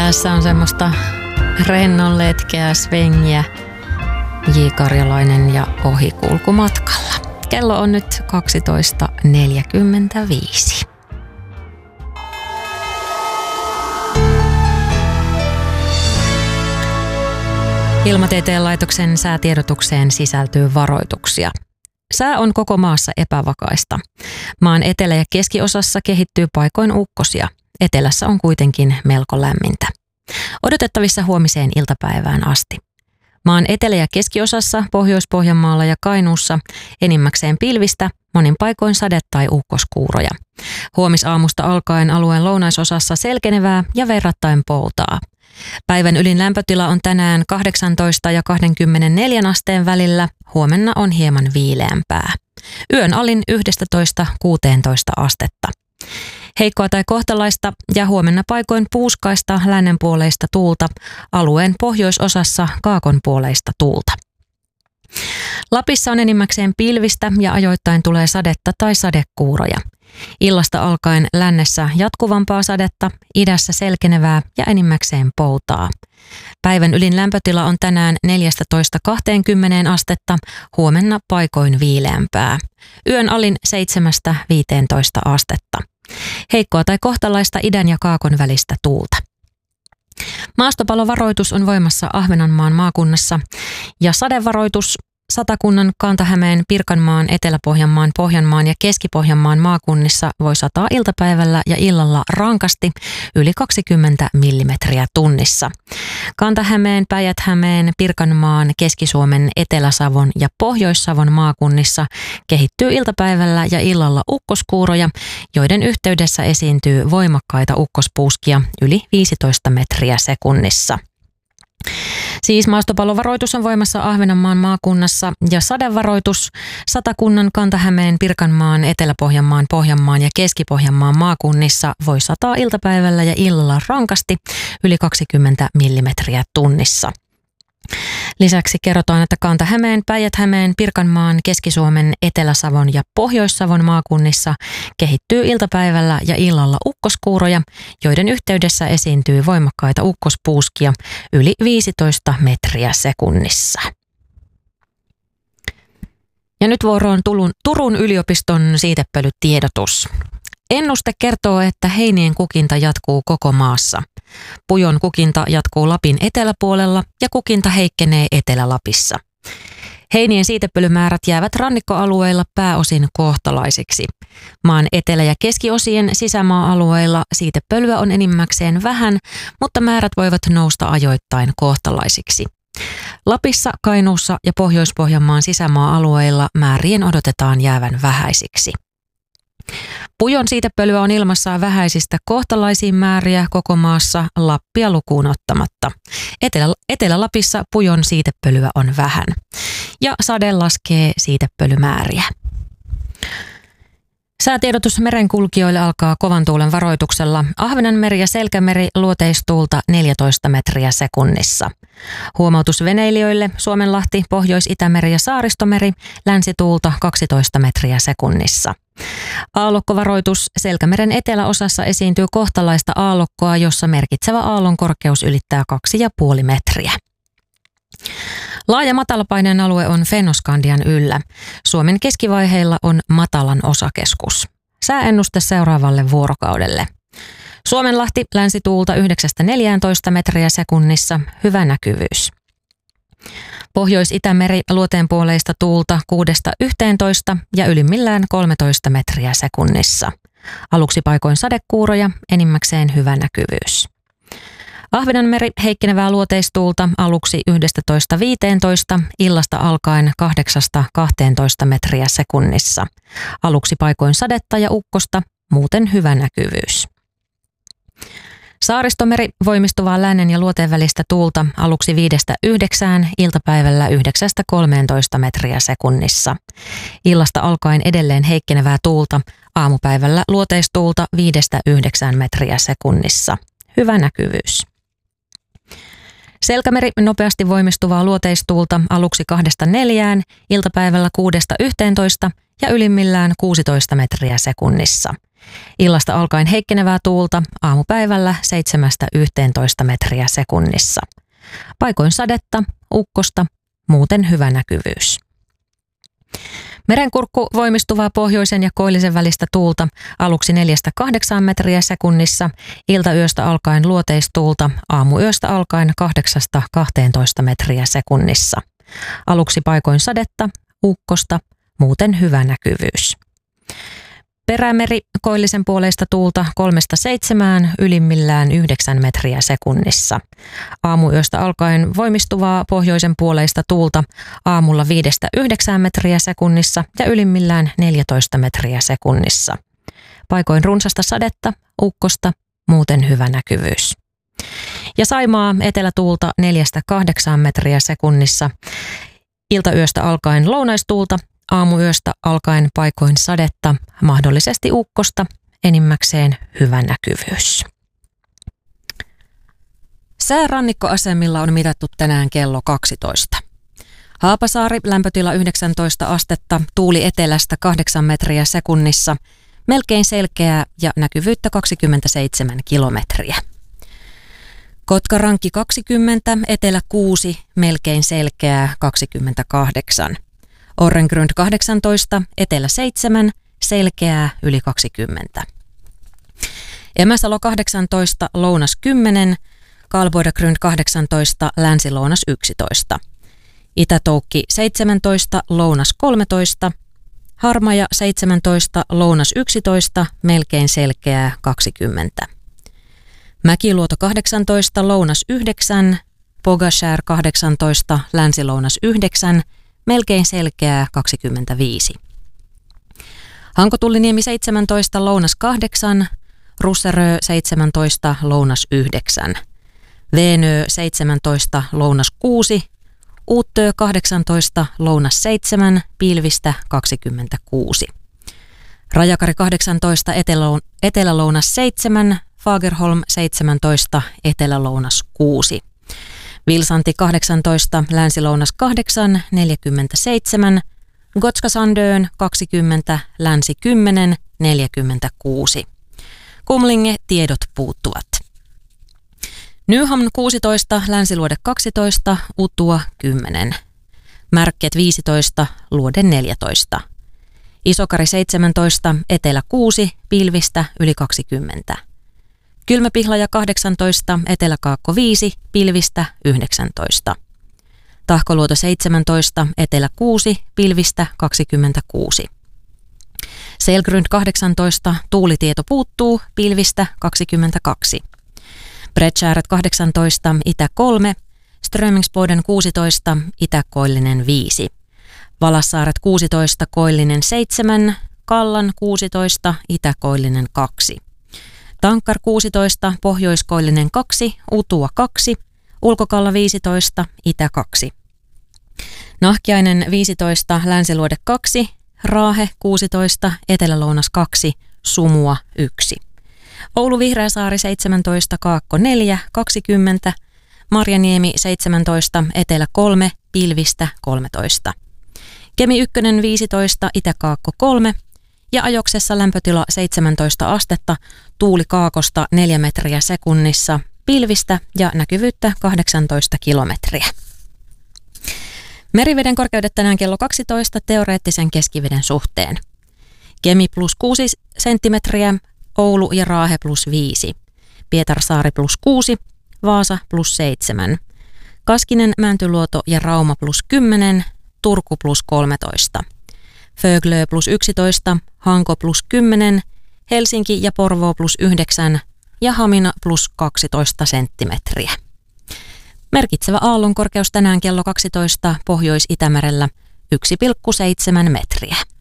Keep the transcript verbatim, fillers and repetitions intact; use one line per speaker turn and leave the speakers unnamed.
Tässä on semmoista rennon letkeää svengiä, J. Karjalainen ja ohikulkumatkalla. Kello on nyt kaksitoista neljäkymmentäviisi. Ilmatieteen laitoksen säätiedotukseen sisältyy varoituksia. Sää on koko maassa epävakaista. Maan etelä- ja keskiosassa kehittyy paikoin ukkosia. Etelässä on kuitenkin melko lämmintä. Odotettavissa huomiseen iltapäivään asti. Maan etelä- ja keskiosassa, Pohjois-Pohjanmaalla ja Kainuussa enimmäkseen pilvistä, monin paikoin sade- tai ukkoskuuroja. Huomisaamusta alkaen alueen lounaisosassa selkenevää ja verrattain poutaa. Päivän ylin lämpötila on tänään kahdeksantoista ja kaksikymmentäneljä asteen välillä, huomenna on hieman viileämpää. Yön alin yksitoista kuusitoista astetta. Heikkoa tai kohtalaista ja huomenna paikoin puuskaista lännenpuoleista tuulta, alueen pohjoisosassa kaakonpuoleista tuulta. Lapissa on enimmäkseen pilvistä ja ajoittain tulee sadetta tai sadekuuroja. Illasta alkaen lännessä jatkuvampaa sadetta, idässä selkenevää ja enimmäkseen poutaa. Päivän ylin lämpötila on tänään neljätoista kaksikymmentä astetta, huomenna paikoin viileämpää. Yön alin seitsemästä viiteentoista astetta. Heikkoa tai kohtalaista idän ja kaakon välistä tuulta. Maastopalovaroitus on voimassa Ahvenanmaan maakunnassa ja sadevaroitus Satakunnan, Kanta-Hämeen, Pirkanmaan, Etelä-Pohjanmaan, Pohjanmaan ja Keski-Pohjanmaan maakunnissa voi sataa iltapäivällä ja illalla rankasti yli kaksikymmentä millimetriä tunnissa. Kanta-Hämeen, Päijät-Hämeen, Pirkanmaan, Keski-Suomen, Etelä-Savon ja Pohjois-Savon maakunnissa kehittyy iltapäivällä ja illalla ukkoskuuroja, joiden yhteydessä esiintyy voimakkaita ukkospuuskia yli viisitoista metriä sekunnissa. Siis maastopallovaroitus on voimassa Ahvenanmaan maakunnassa ja sadevaroitus Satakunnan, Kanta-Hämeen, Pirkanmaan, Etelä-Pohjanmaan, Pohjanmaan ja Keski-Pohjanmaan maakunnissa voi sataa iltapäivällä ja illalla rankasti yli kaksikymmentä millimetriä tunnissa. Lisäksi kerrotaan, että Kanta-Hämeen, Päijät-Hämeen, Pirkanmaan, Keski-Suomen, Etelä-Savon ja Pohjois-Savon maakunnissa kehittyy iltapäivällä ja illalla ukkoskuuroja, joiden yhteydessä esiintyy voimakkaita ukkospuuskia yli viisitoista metriä sekunnissa. Ja nyt vuoroon Turun, Turun yliopiston siitepölytiedotus. Ennuste kertoo, että heinien kukinta jatkuu koko maassa. Pujon kukinta jatkuu Lapin eteläpuolella ja kukinta heikkenee Etelä-Lapissa. Heinien siitepölymäärät jäävät rannikkoalueilla pääosin kohtalaisiksi. Maan etelä- ja keskiosien sisämaa-alueilla siitepölyä on enimmäkseen vähän, mutta määrät voivat nousta ajoittain kohtalaisiksi. Lapissa, Kainuussa ja Pohjois-Pohjanmaan sisämaa-alueilla määrien odotetaan jäävän vähäisiksi. Pujon siitepölyä on ilmassa vähäisistä kohtalaisiin määriä koko maassa Lappia lukuun ottamatta. Etelä, Etelä-Lapissa pujon siitepölyä on vähän ja sade laskee siitepölymääriä. Säätiedotus merenkulkijoille alkaa kovan tuulen varoituksella. Ahvenanmeri ja Selkämeri luoteistuulta neljätoista metriä sekunnissa. Huomautus veneilijöille Suomenlahti, Pohjois-Itämeri ja Saaristomeri länsituulta kaksitoista metriä sekunnissa. Aallokkovaroitus Selkämeren eteläosassa esiintyy kohtalaista aallokkoa, jossa merkitsevä aallon korkeus ylittää kaksi pilkku viisi metriä. Laaja matalapaineen alue on Fennoskandian yllä. Suomen keskivaiheilla on matalan osakeskus. Sääennuste seuraavalle vuorokaudelle. Suomenlahti länsituulta yhdeksästä neljääntoista metriä sekunnissa, hyvä näkyvyys. Pohjois-Itämeri luoteenpuoleista tuulta kuudesta yhteentoista ja ylimmillään kolmetoista metriä sekunnissa. Aluksi paikoin sadekuuroja, enimmäkseen hyvä näkyvyys. Ahvenanmeri heikkenevää luoteistuulta aluksi yksitoista viiteentoista, illasta alkaen kahdeksasta kahteentoista metriä sekunnissa. Aluksi paikoin sadetta ja ukkosta, muuten hyvä näkyvyys. Saaristomeri voimistuvaa lännen ja luoteen välistä tuulta aluksi viidestä yhdeksään, iltapäivällä yhdeksästä kolmeentoista metriä sekunnissa. Illasta alkaen edelleen heikkenevää tuulta, aamupäivällä luoteistuulta viidestä yhdeksään metriä sekunnissa. Hyvä näkyvyys. Selkämeri nopeasti voimistuvaa luoteistuulta aluksi kahdesta neljään, iltapäivällä kuudesta yhteentoista ja ylimmillään kuusitoista metriä sekunnissa. Illasta alkaen heikkenevää tuulta, aamupäivällä seitsemästä yhteentoista metriä sekunnissa. Paikoin sadetta, ukkosta, muuten hyvä näkyvyys. Merenkurkku voimistuvaa pohjoisen ja koillisen välistä tuulta, aluksi neljästä kahdeksaan metriä sekunnissa, iltayöstä alkaen luoteistuulta, aamuyöstä alkaen kahdeksasta kahteentoista metriä sekunnissa. Aluksi paikoin sadetta, ukkosta, muuten hyvä näkyvyys. Perämeri koillisen puoleista tuulta kolmesta seitsemään, ylimmillään yhdeksän metriä sekunnissa. Aamuyöstä alkaen voimistuvaa pohjoisen puoleista tuulta, aamulla viidestä yhdeksään metriä sekunnissa ja ylimmillään neljätoista metriä sekunnissa. Paikoin runsasta sadetta, ukkosta, muuten hyvä näkyvyys. Ja Saimaa etelätuulta neljästä kahdeksaan metriä sekunnissa. Iltayöstä alkaen lounaistuulta, aamuyöstä alkaen paikoin sadetta, mahdollisesti ukkosta, enimmäkseen hyvä näkyvyys. Sää rannikkoasemilla on mitattu tänään kello kaksitoista. Haapasaari lämpötila yhdeksäntoista astetta, tuuli etelästä kahdeksan metriä sekunnissa, melkein selkeää ja näkyvyyttä kaksikymmentäseitsemän kilometriä. Kotkarankki kaksikymmentä, etelä kuusi, melkein selkeää kaksikymmentäkahdeksan. Orrengrund kahdeksantoista, etelä seitsemän, selkeää yli kaksikymmentä. Emäsalo kahdeksantoista, lounas kymmenen, Kalvoidagrund kahdeksantoista, länsi-lounas yksitoista. Itätoukki seitsemäntoista, lounas kolmetoista, Harmaja seitsemäntoista, lounas yksitoista, melkein selkeää kaksikymmentä. Mäkiluoto kahdeksantoista, lounas yhdeksän, Pogashär kahdeksantoista, länsi-lounas yhdeksän, melkein selkeää kaksikymmentäviisi. Hankotulliniemi seitsemäntoista, lounas kahdeksan, Russerö seitsemäntoista, lounas yhdeksän. Veenö seitsemäntoista, lounas kuusi, Uuttö kahdeksantoista, lounas seitsemän, pilvistä kaksikymmentäkuusi. Rajakari kahdeksantoista, etelä-lounas seitsemän, Fagerholm seitsemäntoista, etelä-lounas kuusi. Vilsanti kahdeksantoista, länsi-lounas kahdeksan, neljäkymmentäseitsemän, Gotska-Sandön kaksikymmentä, länsi kymmenen, neljäkymmentäkuusi. Kumlinge tiedot puuttuvat. Nyhamn kuusitoista, länsiluode kaksitoista, Utua kymmenen. Märket viisitoista, luode neljätoista. Isokari seitsemäntoista, etelä kuusi, pilvistä yli kaksikymmentä. Kylmäpihlaja kahdeksantoista, eteläkaakko viisi, pilvistä yhdeksäntoista. Tahkoluoto seitsemäntoista, etelä kuusi, pilvistä kaksikymmentäkuusi. Selgrund kahdeksantoista, tuulitieto puuttuu, pilvistä kaksikymmentäkaksi. Bredskärät kahdeksantoista, itä kolme, Strömingsboden kuusitoista, itäkoillinen viisi. Valassaaret kuusitoista, koillinen seitsemän, Kallan kuusitoista, itäkoillinen kaksi. Tankkar kuusitoista, pohjoiskoillinen kaksi, Utua kaksi, Ulkokalla viisitoista, itä kaksi. Nahkiainen viisitoista, länsiluode kaksi, Raahe kuusitoista, etelä-lounas kaksi, Sumua yksi. Oulu Vihreäsaari seitsemäntoista, Kaakko neljä, kaksikymmentä, Marjaniemi seitsemäntoista, etelä kolme, pilvistä kolmetoista. Kemi yksi viisitoista, Itä-Kaakko kolme ja Ajoksessa lämpötila seitsemäntoista astetta, tuuli kaakosta neljä metriä sekunnissa, pilvistä ja näkyvyyttä kahdeksantoista kilometriä. Meriveden korkeudet tänään kello kaksitoista teoreettisen keskiveden suhteen. Kemi plus kuusi senttimetriä, Oulu ja Raahe plus viisi, Pietarsaari plus kuusi, Vaasa plus seitsemän, Kaskinen, Mäntyluoto ja Rauma plus kymmenen, Turku plus kolmetoista, Föglö plus yksitoista, Hanko plus kymmenen, Helsinki ja Porvoo plus yhdeksän ja Hamina plus kaksitoista senttimetriä. Merkitsevä aallonkorkeus tänään kello kaksitoista Pohjois-Itämerellä yksi pilkku seitsemän metriä.